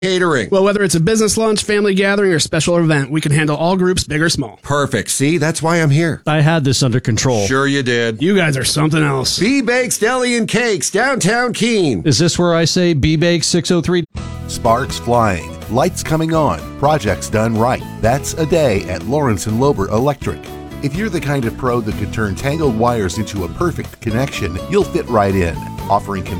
Catering. Well, whether it's a business lunch, family gathering, or special event, we can handle all groups, big or small. Perfect. See, that's why I'm here. I had this under control. Sure you did. You guys are something else. B-Bakes Deli and Cakes, downtown Keene. Is this where I say B-Bake 603? Sparks flying, lights coming on, projects done right. That's a day at Lawrence and Lober Electric. If you're the kind of pro that could turn tangled wires into a perfect connection, you'll fit right in. Offering